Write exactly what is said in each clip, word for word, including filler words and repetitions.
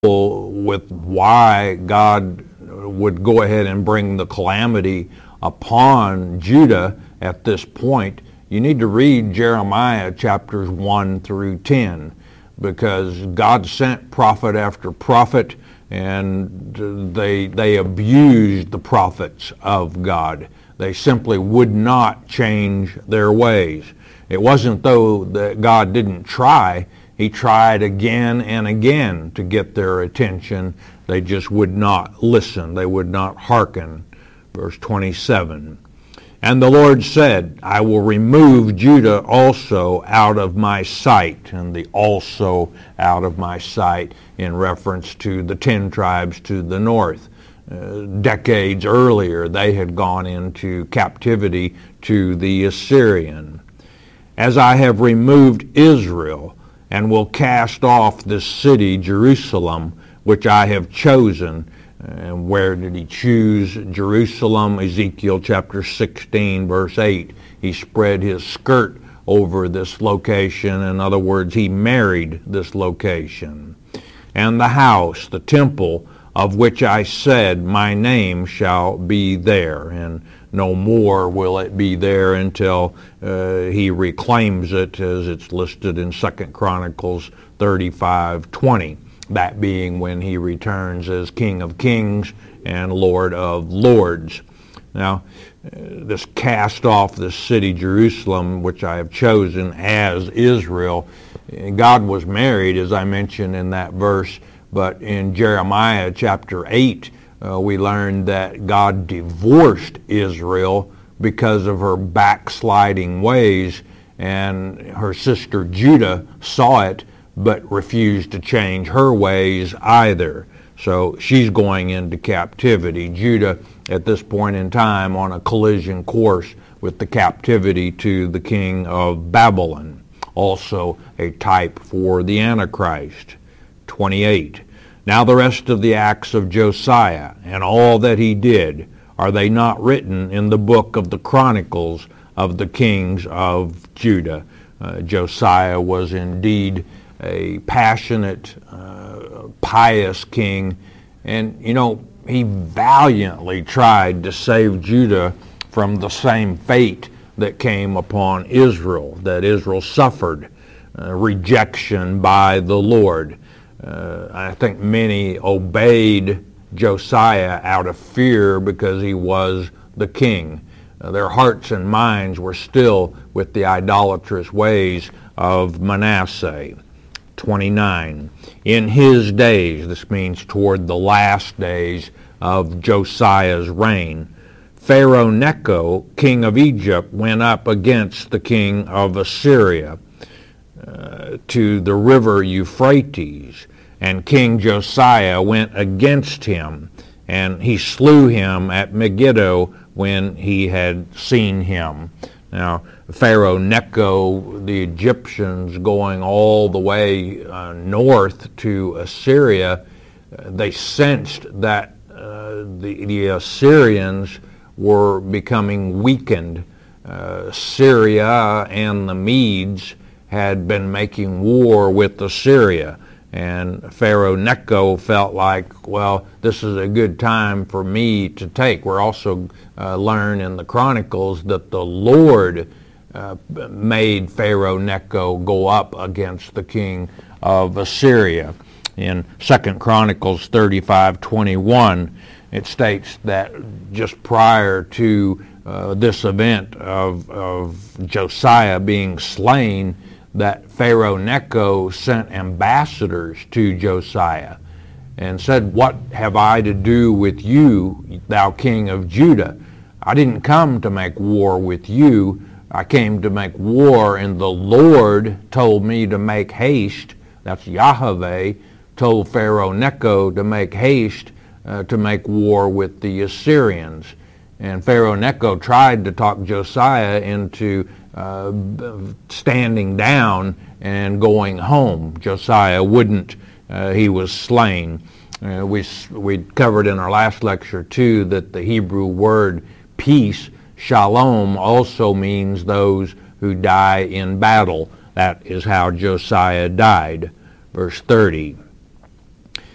with why God would go ahead and bring the calamity upon Judah at this point, you need to read Jeremiah chapters one through ten, because God sent prophet after prophet, and they they abused the prophets of God. They simply would not change their ways. It wasn't though that God didn't try. He tried again and again to get their attention. They just would not listen. They would not hearken. Verse twenty-seven. And the Lord said, I will remove Judah also out of my sight. And the also out of my sight in reference to the ten tribes to the north. Uh, decades earlier, they had gone into captivity to the Assyrian. As I have removed Israel, and will cast off this city, Jerusalem, which I have chosen. And where did he choose Jerusalem? Ezekiel chapter sixteen, verse eight. He spread his skirt over this location. In other words, he married this location. And the house, the temple, of which I said, my name shall be there. And no more will it be there until uh, he reclaims it, as it's listed in Second Chronicles thirty-five twenty. That being when he returns as King of Kings and Lord of Lords. Now, uh, this cast off this city, Jerusalem, which I have chosen as Israel. God was married, as I mentioned in that verse, but in Jeremiah chapter eight, Uh, we learned that God divorced Israel because of her backsliding ways, and her sister Judah saw it but refused to change her ways either. So she's going into captivity. Judah at this point in time on a collision course with the captivity to the king of Babylon, also a type for the Antichrist. twenty-eight. Now the rest of the acts of Josiah and all that he did, are they not written in the book of the Chronicles of the kings of Judah? Uh, Josiah was indeed a passionate, uh, pious king, and you know, he valiantly tried to save Judah from the same fate that came upon Israel, that Israel suffered, uh, rejection by the Lord. Uh, I think many obeyed Josiah out of fear because he was the king. Uh, their hearts and minds were still with the idolatrous ways of Manasseh. twenty-nine. In his days, this means toward the last days of Josiah's reign, Pharaoh Necho, king of Egypt, went up against the king of Assyria uh, to the river Euphrates. And King Josiah went against him, and he slew him at Megiddo when he had seen him. Now, Pharaoh Necho, the Egyptians going all the way uh, north to Assyria, uh, they sensed that uh, the, the Assyrians were becoming weakened. Uh, Syria and the Medes had been making war with Assyria. And Pharaoh Necho felt like, well, this is a good time for me to take. We're also uh, learn in the Chronicles that the Lord uh, made Pharaoh Necho go up against the king of Assyria. In Second Chronicles thirty-five twenty-one, it states that just prior to uh, this event of, of Josiah being slain, that Pharaoh Necho sent ambassadors to Josiah and said, what have I to do with you, thou king of Judah? I didn't come to make war with you. I came to make war, and the Lord told me to make haste. That's Yahweh told Pharaoh Necho to make haste uh, to make war with the Assyrians. And Pharaoh Necho tried to talk Josiah into Uh, standing down and going home. Josiah wouldn't. Uh, he was slain. Uh, we we covered in our last lecture too that the Hebrew word peace, shalom, also means those who die in battle. That is how Josiah died. Verse thirty.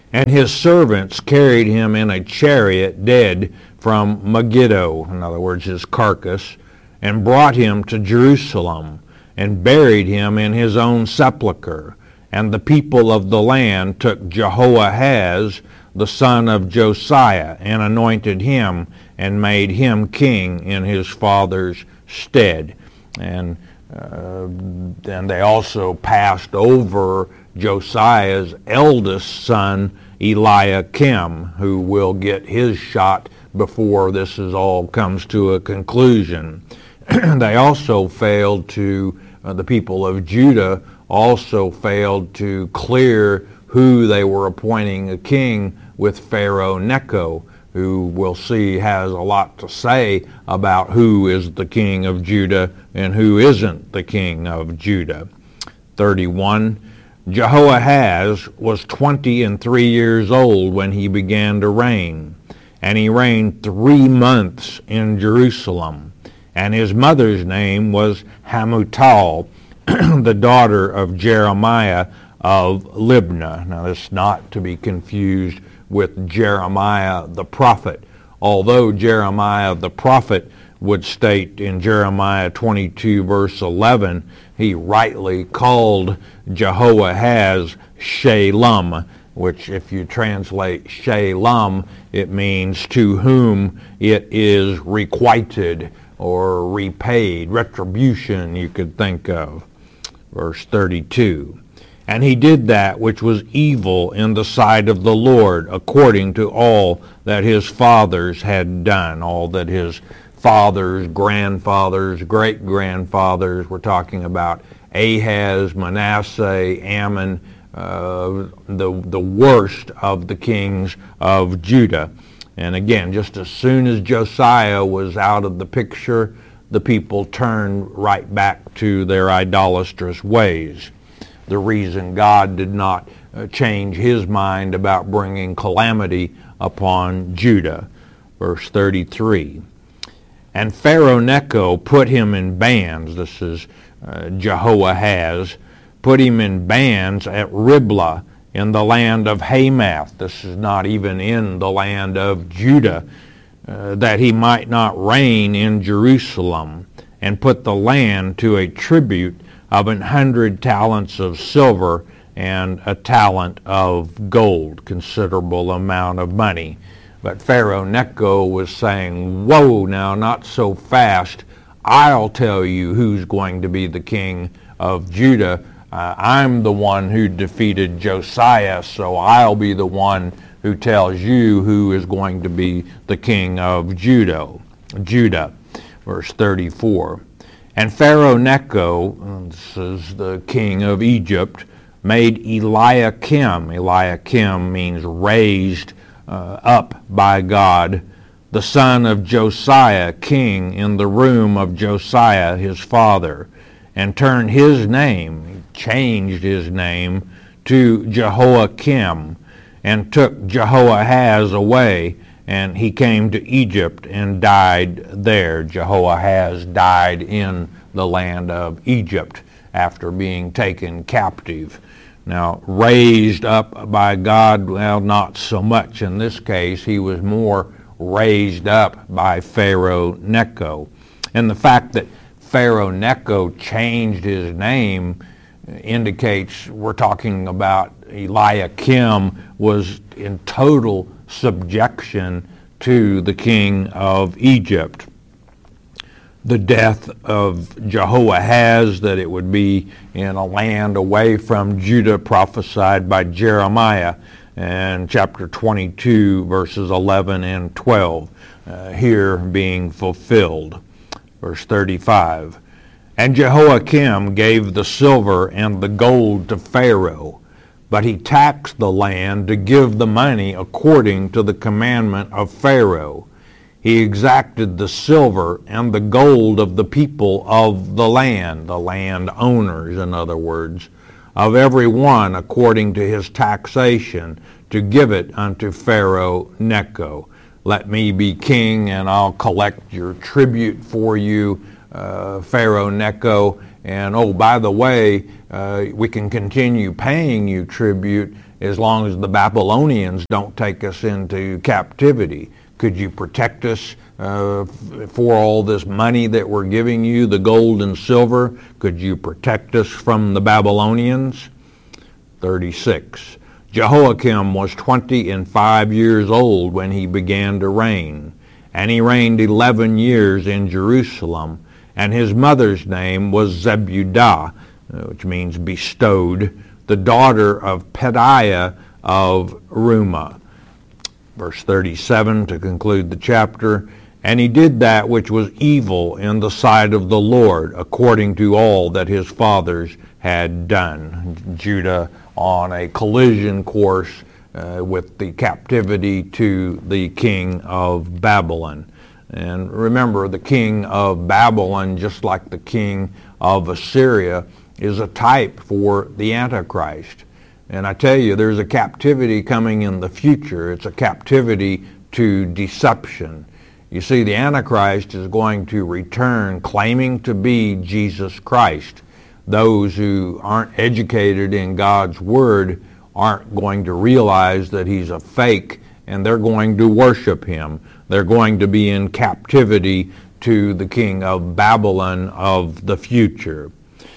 And his servants carried him in a chariot dead from Megiddo, in other words, his carcass, and brought him to Jerusalem, and buried him in his own sepulchre. And the people of the land took Jehoahaz, the son of Josiah, and anointed him, and made him king in his father's stead. And uh, and they also passed over Josiah's eldest son, Eliakim, who will get his shot before this is all comes to a conclusion. They also failed to, uh, the people of Judah also failed to clear who they were appointing a king with Pharaoh Necho, who we'll see has a lot to say about who is the king of Judah and who isn't the king of Judah. thirty-one. Jehoahaz was twenty and three years old when he began to reign, and he reigned three months in Jerusalem. And his mother's name was Hamutal, the daughter of Jeremiah of Libnah. Now, this is not to be confused with Jeremiah the prophet, although Jeremiah the prophet would state in Jeremiah twenty-two verse eleven, he rightly called Jehoahaz Shalom, which if you translate Shalom, it means to whom it is requited or repaid, retribution you could think of. Verse thirty-two. And he did that which was evil in the sight of the Lord, according to all that his fathers had done, all that his fathers, grandfathers, great-grandfathers, we're talking about Ahaz, Manasseh, Ammon, uh, the, the worst of the kings of Judah. And again, just as soon as Josiah was out of the picture, the people turned right back to their idolatrous ways. The reason God did not uh, change his mind about bringing calamity upon Judah. Verse thirty-three. And Pharaoh Necho put him in bands, this is uh, Jehoahaz, put him in bands at Riblah in the land of Hamath. This is not even in the land of Judah, uh, that he might not reign in Jerusalem, and put the land to a tribute of an hundred talents of silver and a talent of gold, considerable amount of money. But Pharaoh Necho was saying, whoa, now, not so fast. I'll tell you who's going to be the king of Judah. Uh, I'm the one who defeated Josiah, so I'll be the one who tells you who is going to be the king of Judah. Judah, verse thirty-four. And Pharaoh Necho, this is the king of Egypt, made Eliakim, Eliakim means raised uh, up by God, the son of Josiah, king, in the room of Josiah his father, and turned his name, changed his name, to Jehoiakim, and took Jehoahaz away, and he came to Egypt and died there. Jehoahaz died in the land of Egypt after being taken captive. Now, raised up by God, well, not so much in this case. He was more raised up by Pharaoh Necho. And the fact that Pharaoh Necho changed his name indicates we're talking about Eliakim was in total subjection to the king of Egypt. The death of Jehoahaz, that it would be in a land away from Judah, prophesied by Jeremiah in chapter twenty-two, verses eleven and twelve, uh, here being fulfilled. Verse thirty-five. And Jehoiakim gave the silver and the gold to Pharaoh, but he taxed the land to give the money according to the commandment of Pharaoh. He exacted the silver and the gold of the people of the land, the land owners, in other words, of every one according to his taxation, to give it unto Pharaoh Necho. Let me be king, and I'll collect your tribute for you, uh, Pharaoh Necho. And oh, by the way, uh, we can continue paying you tribute as long as the Babylonians don't take us into captivity? Could you protect us uh, for all this money that we're giving you, the gold and silver? Could you protect us from the Babylonians? thirty-six. Jehoiakim was twenty and five years old when he began to reign, and he reigned eleven years in Jerusalem, and his mother's name was Zebudah, which means bestowed, the daughter of Pedaiah of Rumah. Verse thirty-seven to conclude the chapter, and he did that which was evil in the sight of the Lord, according to all that his fathers had done. Judah on a collision course uh, with the captivity to the king of Babylon. And remember, the king of Babylon, just like the king of Assyria, is a type for the Antichrist. And I tell you, there's a captivity coming in the future. It's a captivity to deception. You see, the Antichrist is going to return claiming to be Jesus Christ. Those who aren't educated in God's Word aren't going to realize that he's a fake, and they're going to worship him. They're going to be in captivity to the king of Babylon of the future.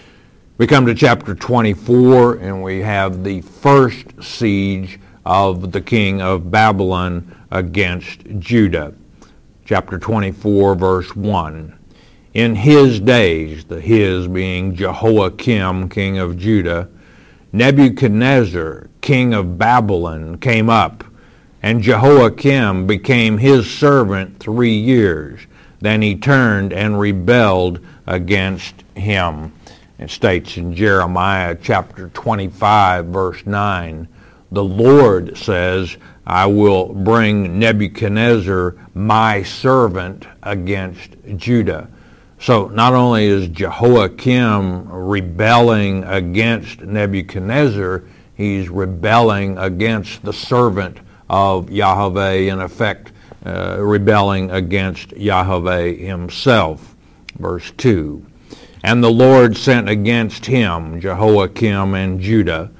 We come to chapter twenty-four, and we have the first siege of the king of Babylon against Judah. Chapter twenty-four, verse one. In his days, the his being Jehoiakim, king of Judah, Nebuchadnezzar, king of Babylon, came up, and Jehoiakim became his servant three years. Then he turned and rebelled against him. It states in Jeremiah chapter twenty-five, verse nine, the Lord says, I will bring Nebuchadnezzar, my servant, against Judah. So not only is Jehoiakim rebelling against Nebuchadnezzar, he's rebelling against the servant of Yahweh, in effect uh, rebelling against Yahweh himself. Verse two. And the Lord sent against him, Jehoiakim and Judah,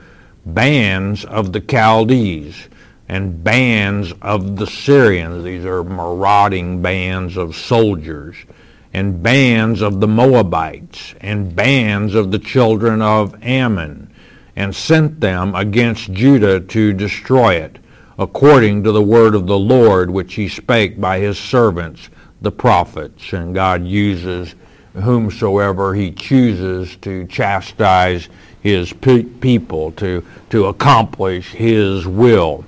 bands of the Chaldees and bands of the Syrians. These are marauding bands of soldiers. And bands of the Moabites, and bands of the children of Ammon, and sent them against Judah to destroy it, according to the word of the Lord which he spake by his servants, the prophets. And God uses whomsoever he chooses to chastise his pe- people, to, to accomplish his will,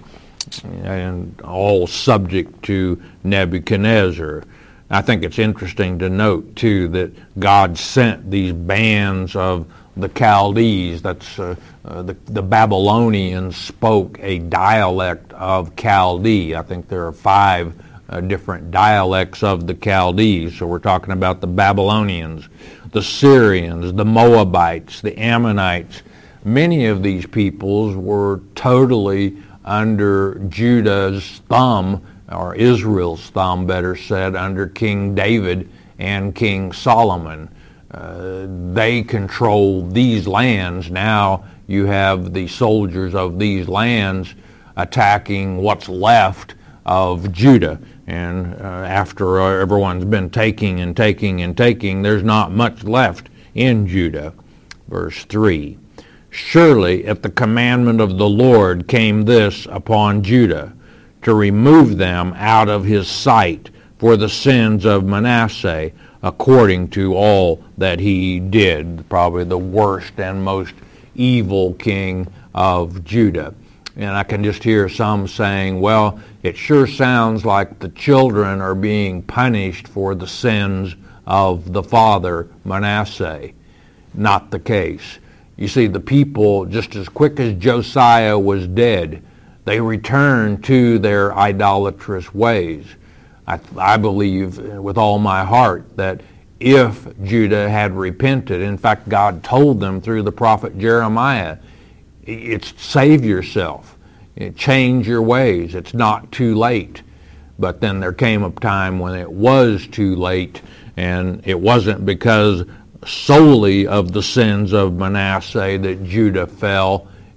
and all subject to Nebuchadnezzar. I think it's interesting to note, too, that God sent these bands of the Chaldees. That's uh, uh, the, the Babylonians spoke a dialect of Chaldee. I think there are five uh, different dialects of the Chaldees. So we're talking about the Babylonians, the Syrians, the Moabites, the Ammonites. Many of these peoples were totally under Judah's thumb, or Israel's thumb, better said, under King David and King Solomon. Uh, they control these lands. Now you have the soldiers of these lands attacking what's left of Judah. And uh, after uh, everyone's been taking and taking and taking, there's not much left in Judah. Verse three. Surely at the commandment of the Lord came this upon Judah, to remove them out of his sight for the sins of Manasseh, according to all that he did. Probably the worst and most evil king of Judah. And I can just hear some saying, well, it sure sounds like the children are being punished for the sins of the father, Manasseh. Not the case. You see, the people, just as quick as Josiah was dead, they returned to their idolatrous ways. I, I believe with all my heart that if Judah had repented, in fact, God told them through the prophet Jeremiah, it's save yourself, change your ways, it's not too late. But then there came a time when it was too late, and it wasn't because solely of the sins of Manasseh that Judah fell.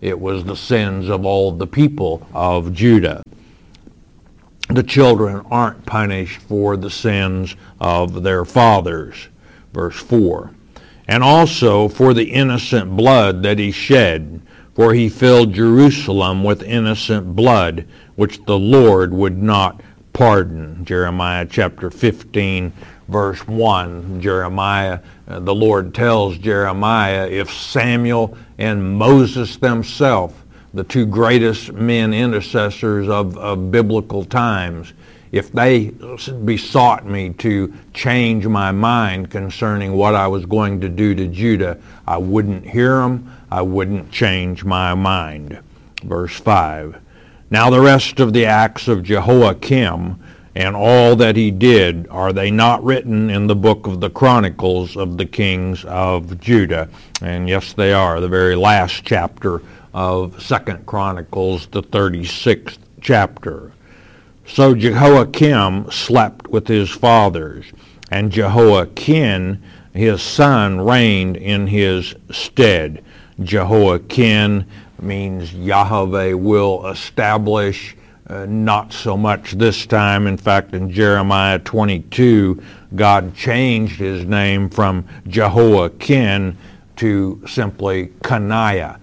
It was the sins of all the people of Judah. The children aren't punished for the sins of their fathers. Verse four. And also for the innocent blood that he shed, for he filled Jerusalem with innocent blood, which the Lord would not pardon. Jeremiah chapter fifteen, verse one. Jeremiah, uh, the Lord tells Jeremiah, if Samuel and Moses themselves, the two greatest men intercessors of, of biblical times, if they besought me to change my mind concerning what I was going to do to Judah, I wouldn't hear them, I wouldn't change my mind. Verse five. Now the rest of the acts of Jehoiakim and all that he did, are they not written in the book of the Chronicles of the kings of Judah? And yes, they are. The very last chapter of Second Chronicles, the thirty-sixth chapter. So Jehoiakim slept with his fathers, and Jehoiachin, his son, reigned in his stead. Jehoiachin means Yahweh will establish, uh, not so much this time. In fact, in Jeremiah twenty-two, God changed his name from Jehoiachin to simply Coniah.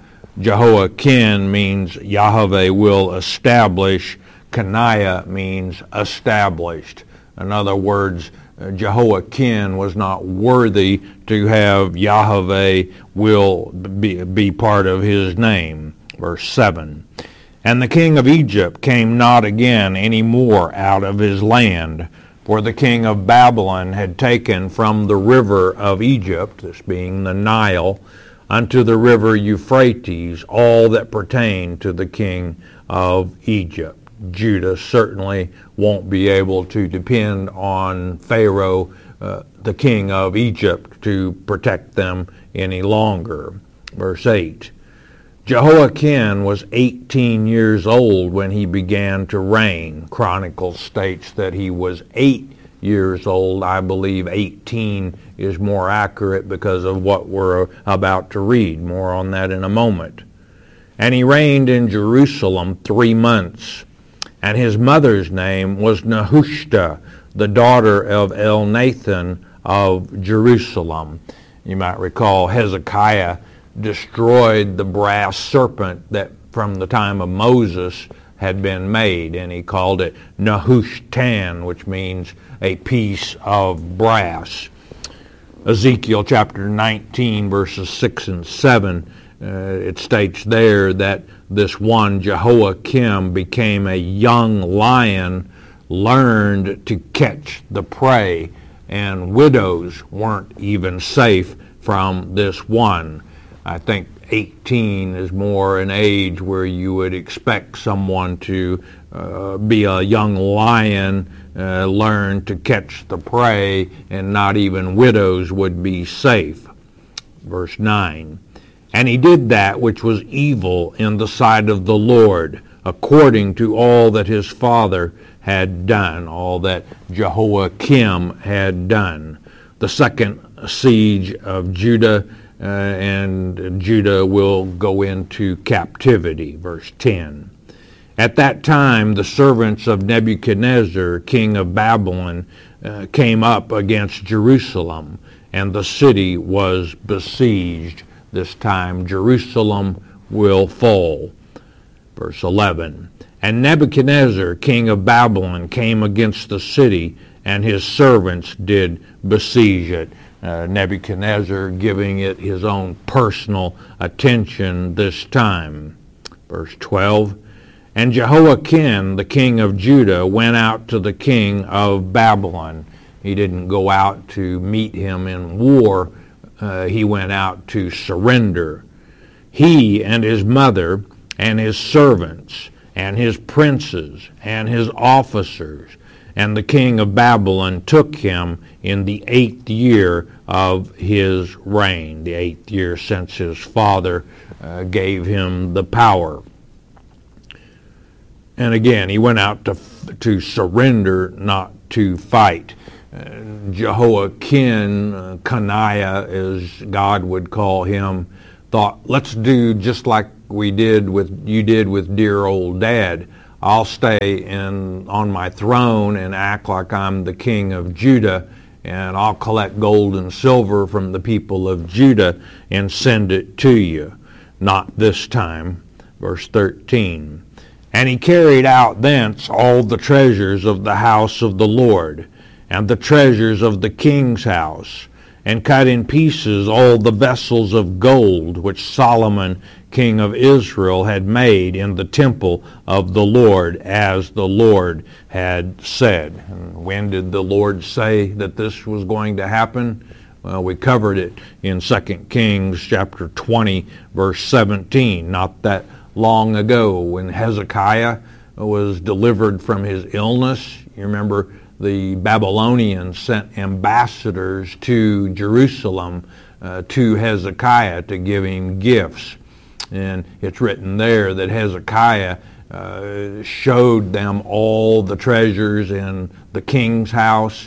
Jehoiachin means Yahweh will establish. Coniah means established. In other words, Jehoiachin was not worthy to have Yahweh will be, be part of his name. Verse seven. And the king of Egypt came not again any more out of his land, for the king of Babylon had taken from the river of Egypt, this being the Nile, unto the river Euphrates all that pertained to the king of Egypt. Judah certainly won't be able to depend on Pharaoh, uh, the king of Egypt, to protect them any longer. Verse eight. Jehoiachin was eighteen years old when he began to reign. Chronicles states that he was eight years old. I believe eighteen is more accurate because of what we're about to read. More on that in a moment. And he reigned in Jerusalem three months. And his mother's name was Nehushta, the daughter of Elnathan of Jerusalem. You might recall Hezekiah destroyed the brass serpent that from the time of Moses had been made, and he called it Nehushtan, which means a piece of brass. Ezekiel chapter nineteen, verses six and seven, uh, it states there that this one Jehoiakim became a young lion, learned to catch the prey, and widows weren't even safe from this one. I think eighteen is more an age where you would expect someone to uh, be a young lion, uh, learn to catch the prey, and not even widows would be safe. Verse nine. And he did that which was evil in the sight of the Lord, according to all that his father had done, all that Jehoiakim had done. The second siege of Judah, uh, and Judah will go into captivity. Verse ten. At that time the servants of Nebuchadnezzar, king of Babylon, uh, came up against Jerusalem, and the city was besieged. This time Jerusalem will fall. Verse eleven. And Nebuchadnezzar, king of Babylon, came against the city, and his servants did besiege it. Uh, Nebuchadnezzar giving it his own personal attention this time. Verse twelve. And Jehoiakim, the king of Judah, went out to the king of Babylon. He didn't go out to meet him in war. Uh, he went out to surrender. He and his mother and his servants and his princes and his officers, and the king of Babylon took him in the eighth year of his reign, the eighth year since his father uh, gave him the power. And again, he went out to to surrender, not to fight. Uh, Jehoiachin, uh, Coniah, as God would call him, thought, let's do just like we did with you did with dear old Dad. I'll stay in on my throne and act like I'm the king of Judah, and I'll collect gold and silver from the people of Judah and send it to you. Not this time. Verse thirteen. And he carried out thence all the treasures of the house of the Lord, and the treasures of the king's house, and cut in pieces all the vessels of gold which Solomon king of Israel had made in the temple of the Lord, as the Lord had said. And when did the Lord say that this was going to happen? Well, we covered it in Second Kings chapter twenty, verse seventeen, not that long ago, when Hezekiah was delivered from his illness. You remember the Babylonians sent ambassadors to Jerusalem uh, to Hezekiah to give him gifts. And it's written there that Hezekiah uh, showed them all the treasures in the king's house,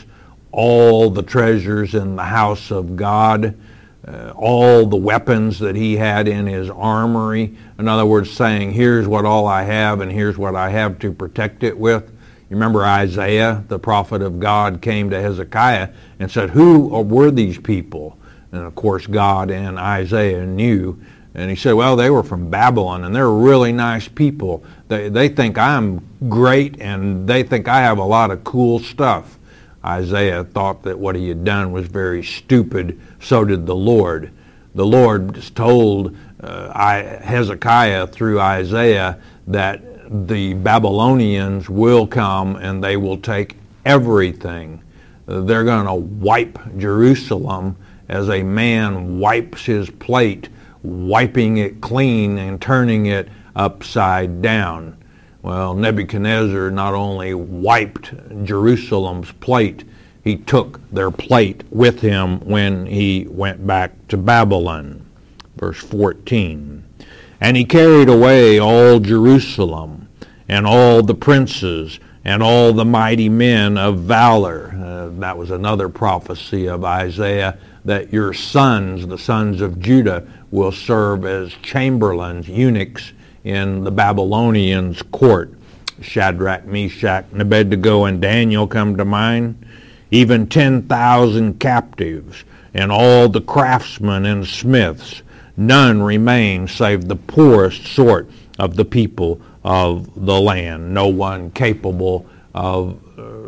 all the treasures in the house of God, uh, all the weapons that he had in his armory. In other words, saying, here's what all I have and here's what I have to protect it with. You remember Isaiah, the prophet of God, came to Hezekiah and said, who were these people? And of course, God and Isaiah knew. And he said, well, they were from Babylon, and they're really nice people. They, they think I'm great, and they think I have a lot of cool stuff. Isaiah thought that what he had done was very stupid. So did the Lord. The Lord told uh, I, Hezekiah through Isaiah that the Babylonians will come and they will take everything. Uh, they're going to wipe Jerusalem as a man wipes his plate, wiping it clean and turning it upside down. Well, Nebuchadnezzar not only wiped Jerusalem's plate, he took their plate with him when he went back to Babylon. Verse fourteen. And he carried away all Jerusalem, and all the princes, and all the mighty men of valor. Uh, that was another prophecy of Isaiah, that your sons, the sons of Judah, will serve as chamberlains, eunuchs, in the Babylonians' court. Shadrach, Meshach, and Abednego, and Daniel come to mind. Even ten thousand captives, and all the craftsmen and smiths. None remain save the poorest sort of the people of the land. No one capable of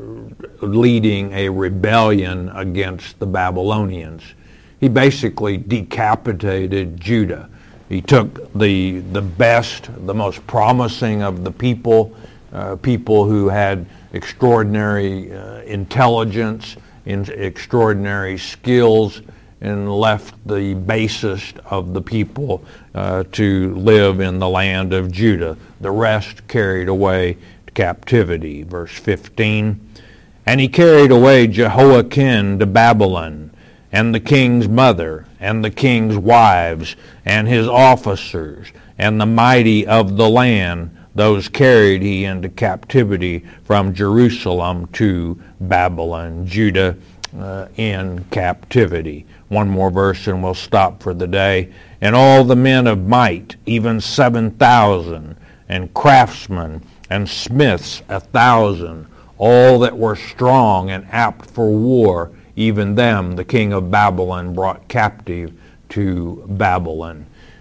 uh, leading a rebellion against the Babylonians. He basically decapitated Judah. He took the the best, the most promising of the people, uh, people who had extraordinary uh, intelligence, in extraordinary skills, and left the basest of the people uh, to live in the land of Judah. The rest carried away to captivity. Verse fifteen, and he carried away Jehoiakim to Babylon, and the king's mother, and the king's wives, and his officers, and the mighty of the land. Those carried he into captivity from Jerusalem to Babylon. Judah uh, in captivity. One more verse and we'll stop for the day. And all the men of might, even seven thousand, and craftsmen and smiths a thousand, all that were strong and apt for war, even them the king of Babylon brought captive to Babylon.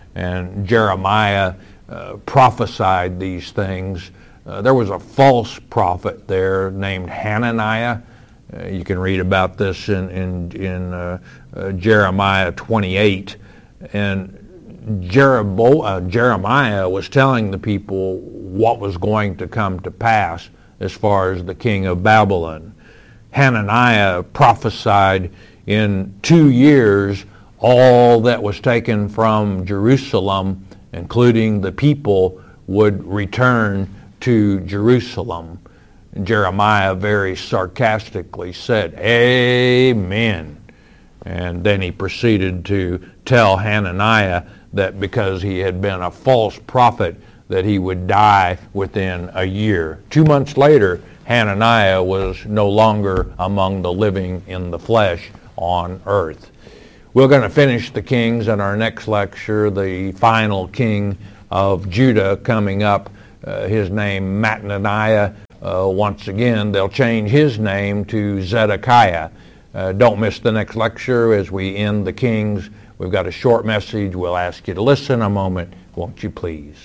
And Jeremiah uh, prophesied these things. Uh, there was a false prophet there named Hananiah. Uh, you can read about this in, in, in uh, uh, Jeremiah twenty-eight. And Jerobo- uh, Jeremiah was telling the people what was going to come to pass as far as the king of Babylon. Hananiah prophesied in two years all that was taken from Jerusalem, including the people, would return to Jerusalem. Jeremiah very sarcastically said, Amen. And then he proceeded to tell Hananiah that because he had been a false prophet, that he would die within a year. Two months later, Hananiah was no longer among the living in the flesh on earth. We're going to finish the kings in our next lecture, the final king of Judah coming up, uh, his name Mattaniah. Uh, once again, they'll change his name to Zedekiah. Uh, don't miss the next lecture as we end the Kings. We've got a short message. We'll ask you to listen a moment. Won't you please?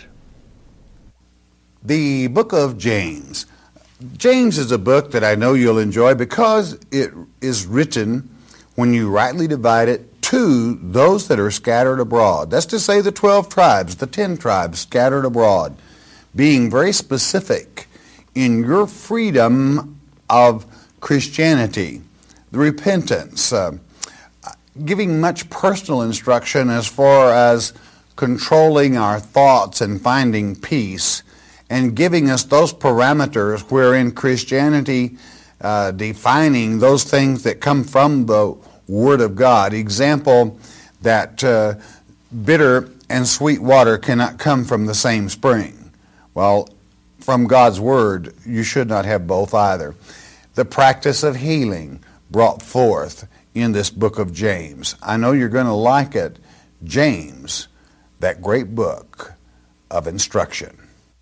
The book of James. James is a book that I know you'll enjoy because it is written, when you rightly divide it, to those that are scattered abroad. That's to say the twelve tribes, the ten tribes scattered abroad, being very specific in your freedom of Christianity, the repentance, uh, giving much personal instruction as far as controlling our thoughts and finding peace, and giving us those parameters wherein Christianity, uh, defining those things that come from the Word of God. Example, that uh, bitter and sweet water cannot come from the same spring. Well, from God's Word, you should not have both either. The practice of healing brought forth in this book of James. I know you're going to like it. James, that great book of instruction.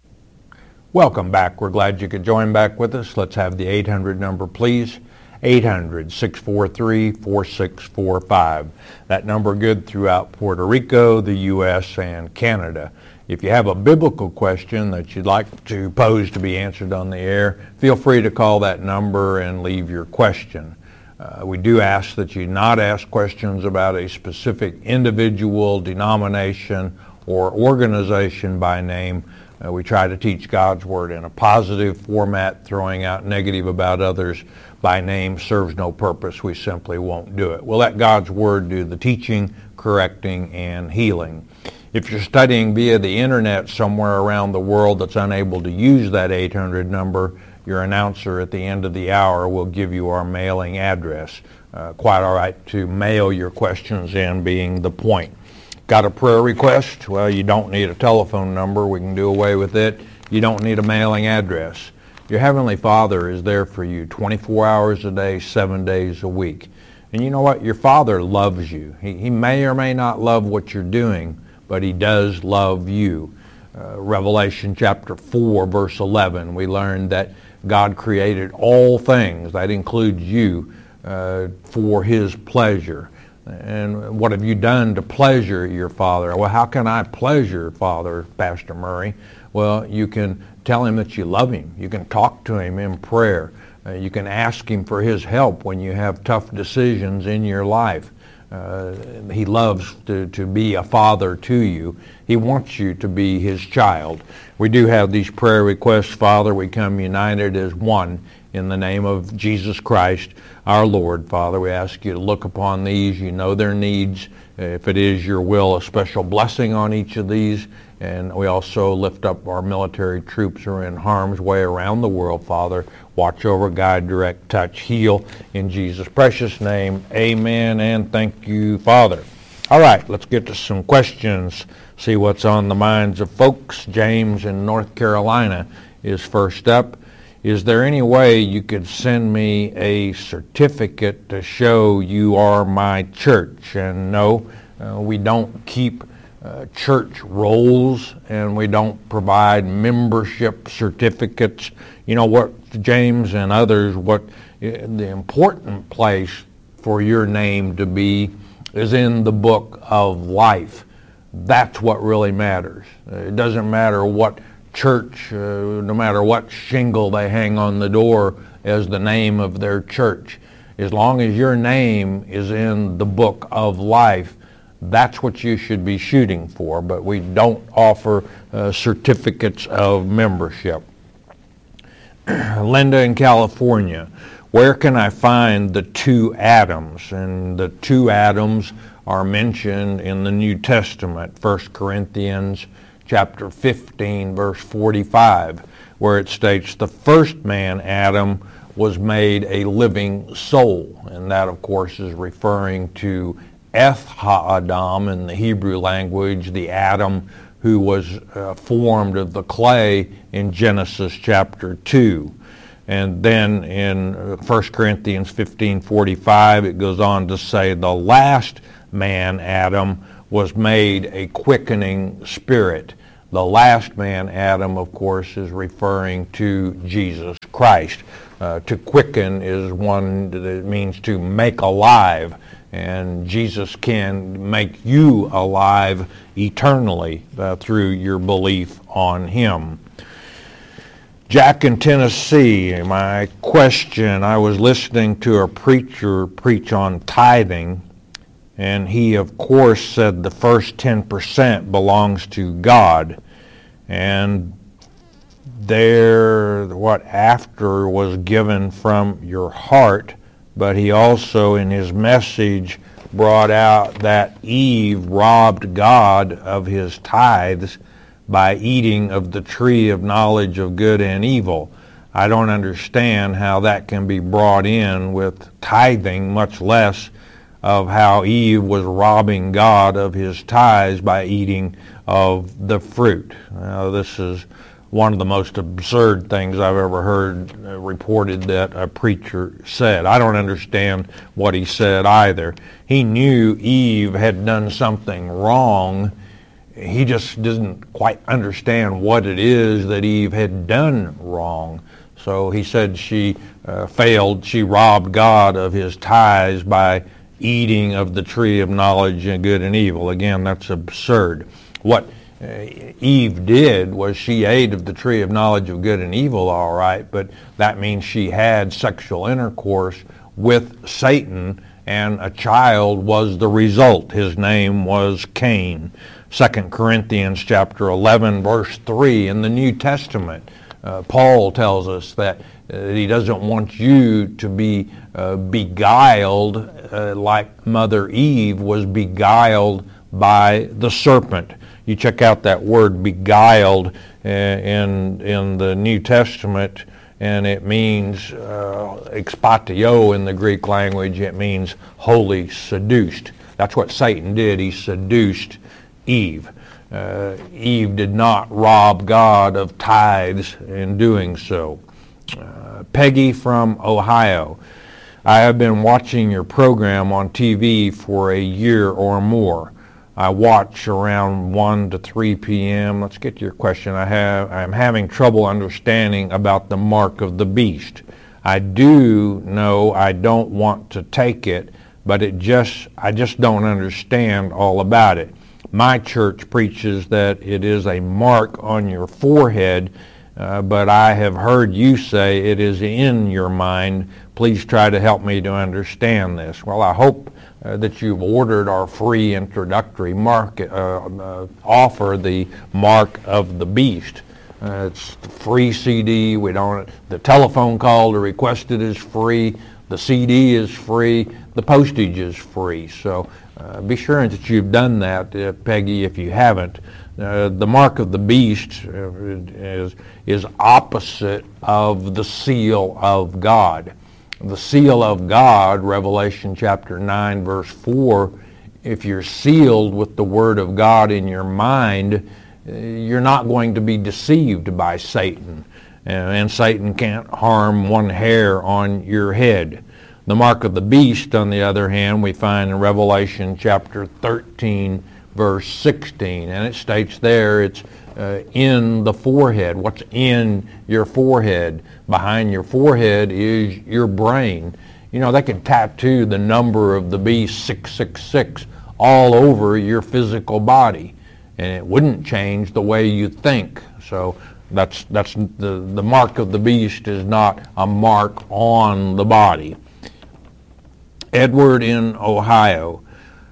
Welcome back. We're glad you could join back with us. Let's have the eight hundred number, please. eight hundred, six four three, four six four five. That number good throughout Puerto Rico, the U S, and Canada. If you have a biblical question that you'd like to pose to be answered on the air, feel free to call that number and leave your question. Uh, we do ask that you not ask questions about a specific individual, denomination, or organization by name. Uh, we try to teach God's Word in a positive format. Throwing out negative about others by name serves no purpose. We simply won't do it. We'll let God's Word do the teaching, correcting, and healing. If you're studying via the internet somewhere around the world that's unable to use that eight hundred number, your announcer at the end of the hour will give you our mailing address. Uh, quite all right to mail your questions in, being the point. Got a prayer request? Well, you don't need a telephone number. We can do away with it. You don't need a mailing address. Your Heavenly Father is there for you twenty-four hours a day, seven days a week. And you know what? Your Father loves you. He, he may or may not love what you're doing, but He does love you. Uh, Revelation chapter four, verse eleven, we learned that God created all things, that includes you, uh, for His pleasure. And what have you done to pleasure your Father? Well, how can I pleasure Father, Pastor Murray? Well, you can tell Him that you love Him. You can talk to Him in prayer. Uh, you can ask Him for His help when you have tough decisions in your life. Uh, he loves to, to be a father to you. He wants you to be His child. We do have these prayer requests, Father. We come united as one in the name of Jesus Christ, our Lord. Father, we ask you to look upon these. You know their needs. If it is your will, a special blessing on each of these. And we also lift up our military troops who are in harm's way around the world, Father. Watch over, guide, direct, touch, heal. In Jesus' precious name, amen, and thank you, Father. All right, let's get to some questions, see what's on the minds of folks. James in North Carolina is first up. Is there any way you could send me a certificate to show you are my church? And no, uh, we don't keep Uh, church rolls, and we don't provide membership certificates. You know what, James and others, what uh, the important place for your name to be is in the book of life. That's what really matters. Uh, it doesn't matter what church, uh, no matter what shingle they hang on the door as the name of their church. As long as your name is in the book of life, that's what you should be shooting for, but we don't offer uh, certificates of membership. Linda in California, where can I find the two Adams? And the two Adams are mentioned in the New Testament, First Corinthians chapter fifteen, verse forty-five, where it states the first man, Adam, was made a living soul. And that, of course, is referring to Eth HaAdam in the Hebrew language, the Adam who was uh, formed of the clay in Genesis chapter two. And then in First Corinthians fifteen forty-five, it goes on to say the last man, Adam, was made a quickening spirit. The last man, Adam, of course, is referring to Jesus Christ. Uh, to quicken is one that means to make alive, and Jesus can make you alive eternally uh, through your belief on him. Jack in Tennessee, my question, I was listening to a preacher preach on tithing, and he, of course, said the first ten percent belongs to God, and there, what after was given from your heart, but he also in his message brought out that Eve robbed God of his tithes by eating of the tree of knowledge of good and evil. I don't understand how that can be brought in with tithing, much less of how Eve was robbing God of his tithes by eating of the fruit. Now, this is one of the most absurd things I've ever heard uh, reported that a preacher said. I don't understand what he said either. He knew Eve had done something wrong. He just doesn't quite understand what it is that Eve had done wrong. So he said she uh, failed, she robbed God of his tithes by eating of the tree of knowledge of good and evil. Again, that's absurd. What Uh, Eve did was she ate of the tree of knowledge of good and evil, all right, but that means she had sexual intercourse with Satan, and a child was the result. His name was Cain. Second Corinthians chapter eleven, verse three in the New Testament, uh, Paul tells us that uh, he doesn't want you to be uh, beguiled uh, like Mother Eve was beguiled by the serpent. You check out that word beguiled uh, in in the New Testament, and it means uh, expatio in the Greek language. It means wholly seduced. That's what Satan did. He seduced Eve. Uh, Eve did not rob God of tithes in doing so. Uh, Peggy from Ohio. I have been watching your program on T V for a year or more. I watch around one to three p.m. Let's get to your question. I have, I'm having trouble understanding about the mark of the beast. I do know I don't want to take it, but it just, I just don't understand all about it. My church preaches that it is a mark on your forehead, uh, but I have heard you say it is in your mind. Please try to help me to understand this. Well, I hope Uh, that you've ordered our free introductory market, uh, uh, offer, the Mark of the Beast. Uh, it's the free C D. We don't. The telephone call to request it is free. The C D is free. The postage is free. So uh, be sure that you've done that, uh, Peggy. If you haven't, uh, the Mark of the Beast uh, is is opposite of the seal of God. The seal of God, Revelation chapter nine, verse four, if you're sealed with the Word of God in your mind, you're not going to be deceived by Satan. And Satan can't harm one hair on your head. The mark of the beast, on the other hand, we find in Revelation chapter thirteen, verse sixteen. And it states there it's uh, in the forehead. What's in your forehead? Behind your forehead is your brain. You know, they can tattoo the number of the beast, six six six, all over your physical body, and it wouldn't change the way you think. So that's that's the, the mark of the beast is not a mark on the body. Edward in Ohio.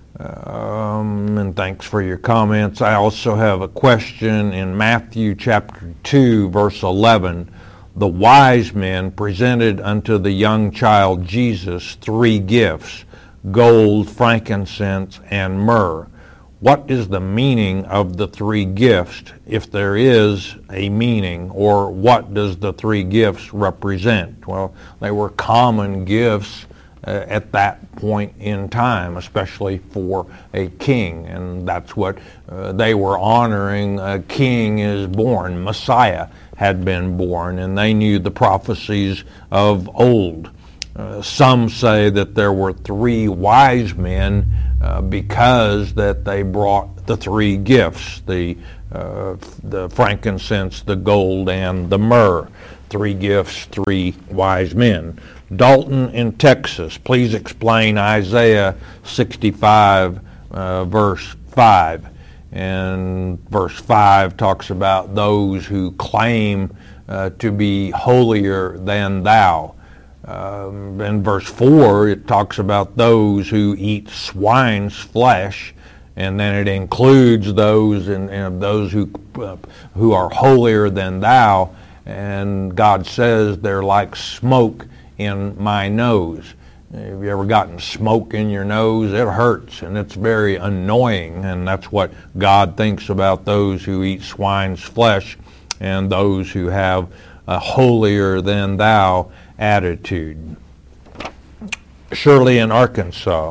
Um, and thanks for your comments. I also have a question in Matthew chapter two, verse eleven. The wise men presented unto the young child Jesus three gifts, gold, frankincense, and myrrh. What is the meaning of the three gifts, if there is a meaning, or what does the three gifts represent? Well, they were common gifts uh, at that point in time, especially for a king, and that's what uh, they were honoring. A king is born, Messiah had been born, and they knew the prophecies of old. Uh, some say that there were three wise men uh, because that they brought the three gifts, the, uh, the frankincense, the gold, and the myrrh. Three gifts, three wise men. Dalton in Texas, please explain Isaiah sixty-five, uh, verse five. And verse five talks about those who claim uh, to be holier than thou. Um, in verse four, it talks about those who eat swine's flesh, and then it includes those and, and those who uh, who are holier than thou. And God says they're like smoke in my nose. Have you ever gotten smoke in your nose? It hurts, and it's very annoying, and that's what God thinks about those who eat swine's flesh and those who have a holier than thou attitude. Shirley in Arkansas,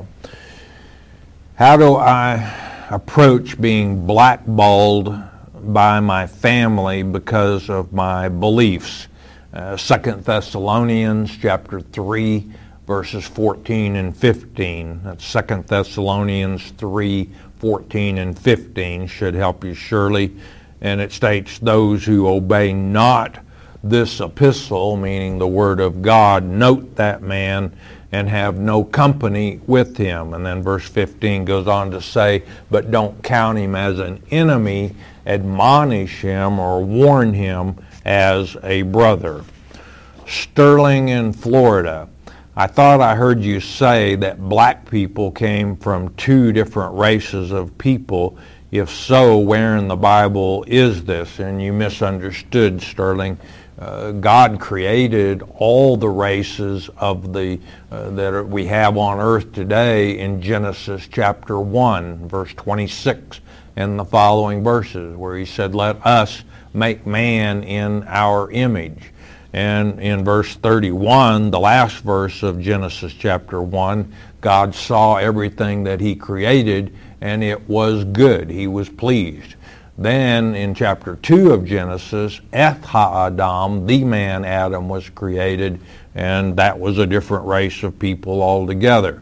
how do I approach being blackballed by my family because of my beliefs? Uh, Second Thessalonians chapter three, verses fourteen and fifteen. That's Second Thessalonians three, fourteen and fifteen should help you, Shirley. And it states, those who obey not this epistle, meaning the word of God, note that man and have no company with him. And then verse fifteen goes on to say, but don't count him as an enemy, admonish him or warn him as a brother. Sterling in Florida, I thought I heard you say that black people came from two different races of people. If so, where in the Bible is this? And you misunderstood, Sterling. Uh, God created all the races of the uh, that we have on earth today in Genesis chapter one, verse twenty-six, and the following verses, where he said, let us make man in our image. And in verse thirty-one, the last verse of Genesis chapter one, God saw everything that he created, and it was good. He was pleased. Then in chapter two of Genesis, Eth HaAdam, the man Adam, was created, and that was a different race of people altogether.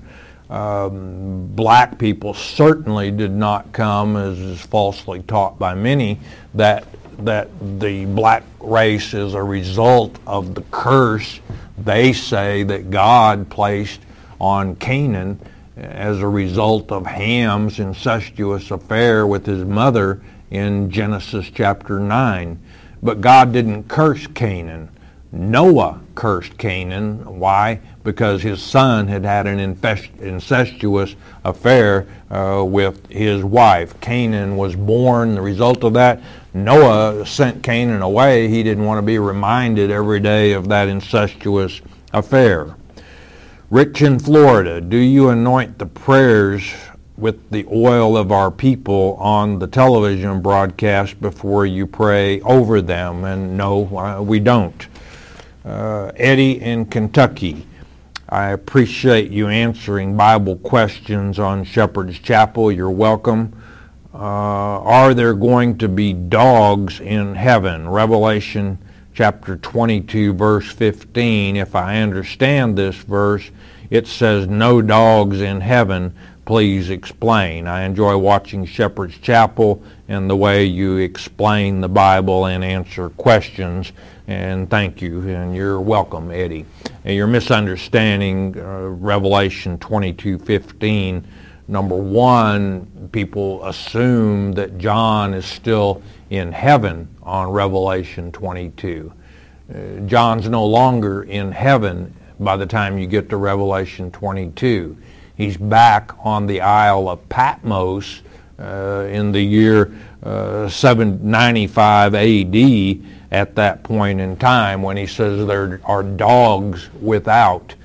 Um, black people certainly did not come, as is falsely taught by many, that that the black race is a result of the curse they say that God placed on Canaan as a result of Ham's incestuous affair with his mother in Genesis chapter nine. But God didn't curse Canaan. Noah cursed Canaan. Why? Because his son had had an incestuous affair uh, with his wife. Canaan was born. The result of that, Noah sent Canaan away. He didn't want to be reminded every day of that incestuous affair. Rich in Florida, do you anoint the prayers with the oil of our people on the television broadcast before you pray over them? And no, uh, we don't. Uh, Eddie in Kentucky, I appreciate you answering Bible questions on Shepherd's Chapel. You're welcome. Uh, are there going to be dogs in heaven? Revelation chapter twenty-two, verse fifteen. If I understand this verse, it says no dogs in heaven. Please explain. I enjoy watching Shepherd's Chapel and the way you explain the Bible and answer questions. And thank you, and you're welcome, Eddie. And you're misunderstanding uh, Revelation twenty-two fifteen. Number one, people assume that John is still in heaven on Revelation twenty-two. Uh, John's no longer in heaven by the time you get to Revelation twenty-two. He's back on the Isle of Patmos uh, in the year uh, seven ninety-five A D at that point in time, when he says there are dogs without.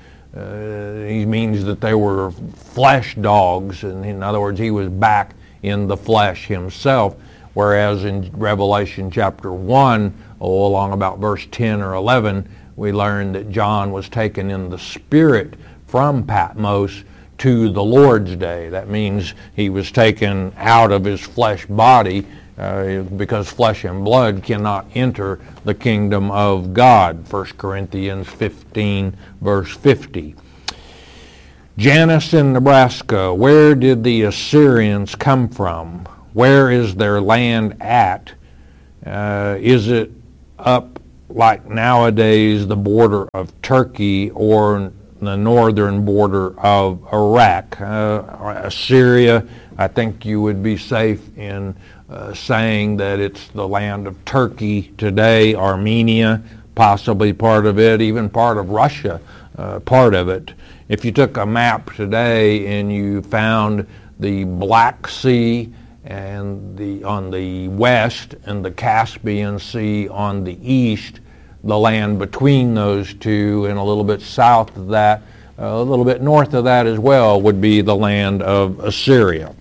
Uh, he means that they were flesh dogs, and in other words, he was back in the flesh himself, whereas in Revelation chapter one, oh, along about verse ten or eleven, we learn that John was taken in the spirit from Patmos to the Lord's day. That means he was taken out of his flesh body uh, because flesh and blood cannot enter the kingdom of God. First Corinthians fifteen, verse fifty. Janus in Nebraska, where did the Assyrians come from? Where is their land at? Uh, is it up like nowadays the border of Turkey or the northern border of Iraq? Uh, Assyria, I think you would be safe in uh, saying that it's the land of Turkey today, Armenia, possibly part of it, even part of Russia, uh, part of it. If you took a map today and you found the Black Sea and the on the west and the Caspian Sea on the east, the land between those two and a little bit south of that, uh, a little bit north of that as well, would be the land of Assyria.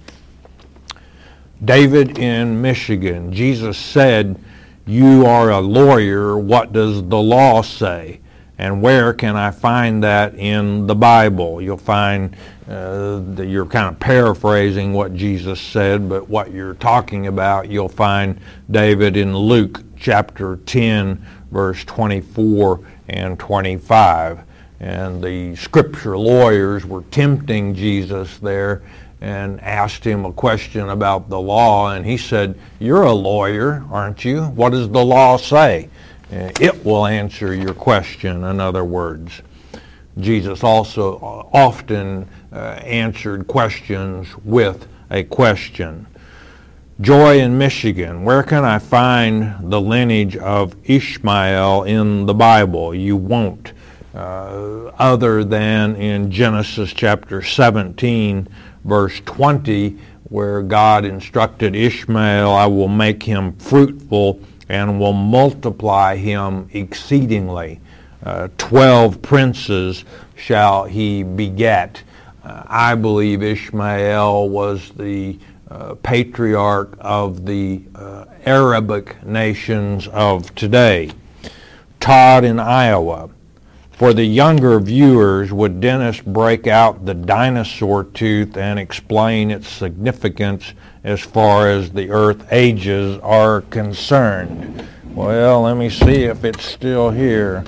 David in Michigan, Jesus said, "You are a lawyer, what does the law say?" And where can I find that in the Bible? You'll find uh, that you're kind of paraphrasing what Jesus said, but what you're talking about, you'll find David in Luke chapter ten, verse twenty-four and twenty-five. And the scripture lawyers were tempting Jesus there and asked him a question about the law, and he said, "You're a lawyer, aren't you? What does the law say?" It will answer your question, in other words. Jesus also often uh, answered questions with a question. Joy in Michigan, where can I find the lineage of Ishmael in the Bible? You won't, uh, other than in Genesis chapter seventeen, verse twenty, where God instructed Ishmael, "I will make him fruitful and will multiply him exceedingly. Uh, Twelve princes shall he beget." Uh, I believe Ishmael was the uh, patriarch of the uh, Arabic nations of today. Todd in Iowa. For the younger viewers, would Dennis break out the dinosaur tooth and explain its significance as far as the Earth ages are concerned? Well, let me see if it's still here.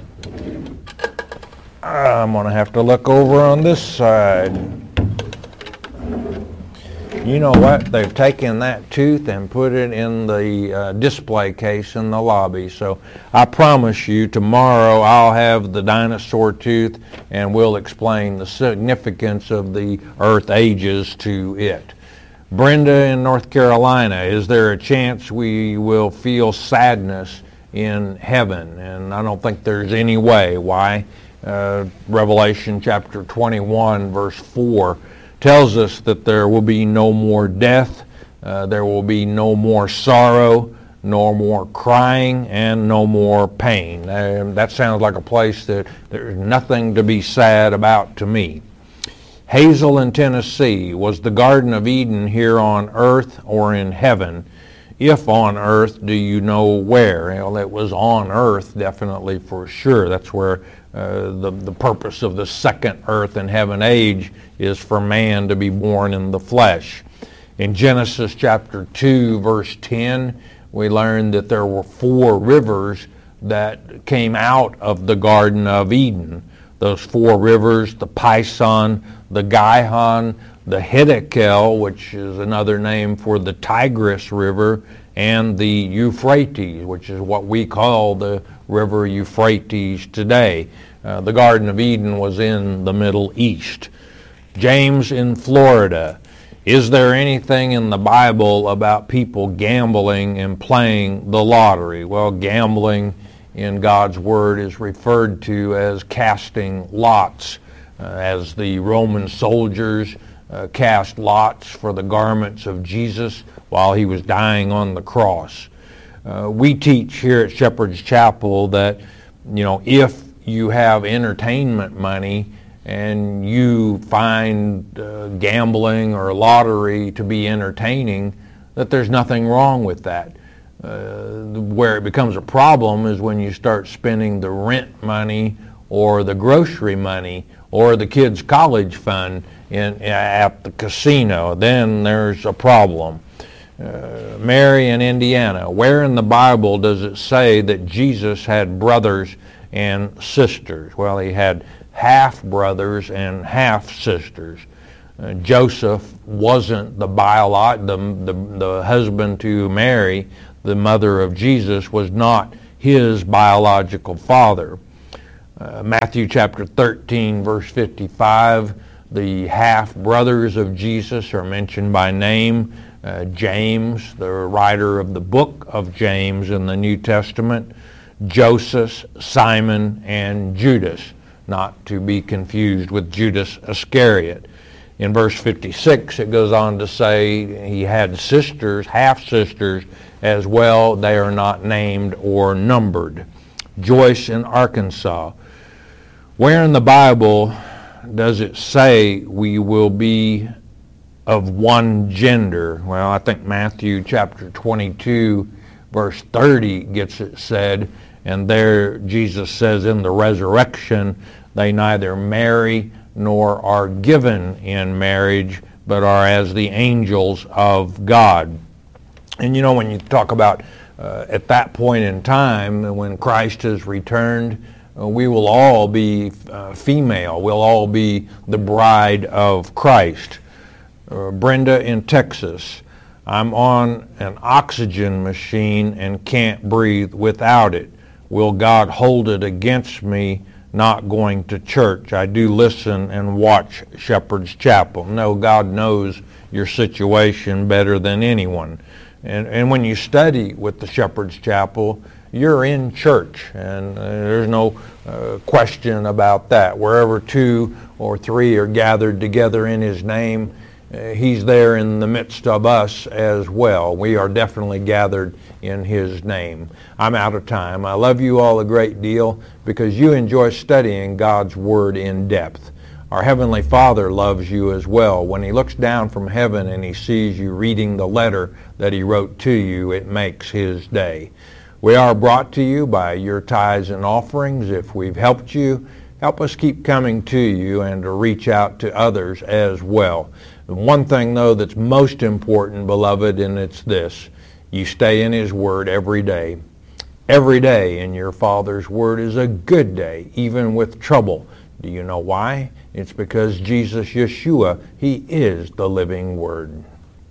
I'm going to have to look over on this side. You know what? They've taken that tooth and put it in the uh, display case in the lobby. So I promise you tomorrow I'll have the dinosaur tooth and we'll explain the significance of the Earth ages to it. Brenda in North Carolina, is there a chance we will feel sadness in heaven? And I don't think there's any way. Why? Uh, Revelation chapter twenty-one, verse four tells us that there will be no more death, uh, there will be no more sorrow, no more crying, and no more pain. Uh, that sounds like a place that there's nothing to be sad about to me. Hazel in Tennessee, was the Garden of Eden here on earth or in heaven? If on earth, do you know where? Well, it was on earth, definitely, for sure. That's where uh, the, the purpose of the second earth and heaven age is for man to be born in the flesh. In Genesis chapter two, verse ten, we learned that there were four rivers that came out of the Garden of Eden. Those four rivers, the Pison, the Gihon, the Hiddekel, which is another name for the Tigris River, and the Euphrates, which is what we call the river Euphrates today. Uh, the Garden of Eden was in the Middle East. James in Florida, is there anything in the Bible about people gambling and playing the lottery? Well, gambling in God's Word is referred to as casting lots, uh, as the Roman soldiers uh, cast lots for the garments of Jesus while he was dying on the cross. Uh, we teach here at Shepherd's Chapel that, you know, if you have entertainment money and you find uh, gambling or lottery to be entertaining, that there's nothing wrong with that. Uh, where it becomes a problem is when you start spending the rent money or the grocery money or the kids' college fund in, at the casino. Then there's a problem. Uh, Mary in Indiana, where in the Bible does it say that Jesus had brothers and sisters. Well, he had half-brothers and half-sisters. Uh, Joseph wasn't the biolog- the, the, the husband to Mary, the mother of Jesus, was not his biological father. Uh, Matthew chapter thirteen, verse fifty-five, the half-brothers of Jesus are mentioned by name. Uh, James, the writer of the book of James in the New Testament, Joseph, Simon, and Judas, not to be confused with Judas Iscariot. In verse fifty-six, it goes on to say he had sisters, half-sisters as well. They are not named or numbered. Joyce in Arkansas. Where in the Bible does it say we will be of one gender? Well, I think Matthew chapter twenty-two, verse thirty gets it said, and there Jesus says in the resurrection, they neither marry nor are given in marriage, but are as the angels of God. And you know, when you talk about uh, at that point in time, when Christ has returned, uh, we will all be uh, female. We'll all be the bride of Christ. Uh, Brenda in Texas, I'm on an oxygen machine and can't breathe without it. Will God hold it against me not going to church? I do listen and watch Shepherd's Chapel. No, God knows your situation better than anyone. And, and when you study with the Shepherd's Chapel, you're in church, and uh, there's no uh, question about that. Wherever two or three are gathered together in His name, uh, He's there in the midst of us as well. We are definitely gathered in His name. I'm out of time. I love you all a great deal because you enjoy studying God's Word in depth. Our Heavenly Father loves you as well. When He looks down from heaven and He sees you reading the letter that He wrote to you, it makes His day. We are brought to you by your tithes and offerings. If we've helped you, help us keep coming to you and to reach out to others as well. And one thing, though, that's most important, beloved, and it's this: you stay in His Word every day. Every day in your Father's Word is a good day, even with trouble. Do you know why? It's because Jesus, Yeshua, He is the living Word.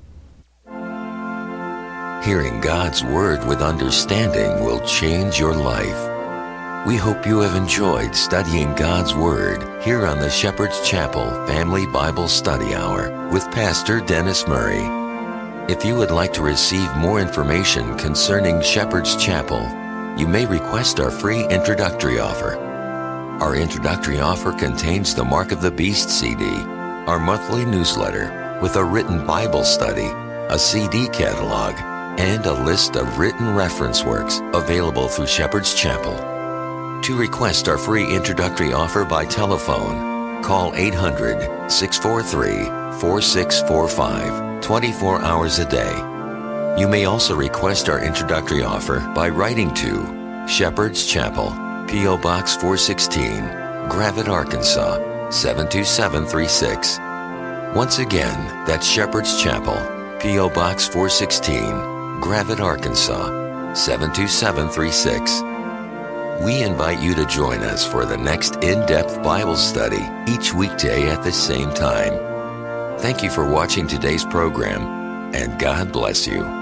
Hearing God's Word with understanding will change your life. We hope you have enjoyed studying God's Word here on the Shepherd's Chapel Family Bible Study Hour with Pastor Dennis Murray. If you would like to receive more information concerning Shepherd's Chapel, you may request our free introductory offer. Our introductory offer contains the Mark of the Beast C D, our monthly newsletter with a written Bible study, a C D catalog, and a list of written reference works available through Shepherd's Chapel. To request our free introductory offer by telephone, call eight hundred, six four three, four six four five, twenty-four hours a day. You may also request our introductory offer by writing to Shepherd's Chapel, P O Box four sixteen, Gravette, Arkansas, seven two seven three six. Once again, that's Shepherd's Chapel, P O Box four sixteen, Gravette, Arkansas, seven two seven three six. We invite you to join us for the next in-depth Bible study each weekday at the same time. Thank you for watching today's program, and God bless you.